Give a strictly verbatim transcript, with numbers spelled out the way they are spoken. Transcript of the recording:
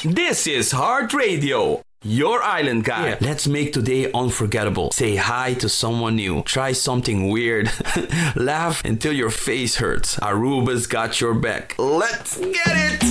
This is Heart Radio, your island guy. Yeah, let's make today unforgettable. Say hi to someone new. Try something weird. Laugh until your face hurts. Aruba's got your back. Let's get it!